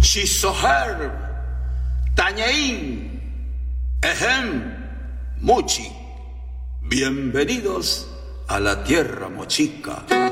Shisoher, Tañeín, Ejem, Muchi. Bienvenidos a la tierra mochica.